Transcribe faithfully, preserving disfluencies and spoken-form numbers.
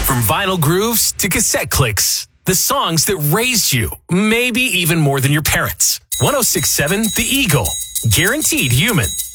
From vinyl grooves to cassette clicks, the songs that raised you, maybe even more than your parents. one oh six point seven The Eagle. Guaranteed human.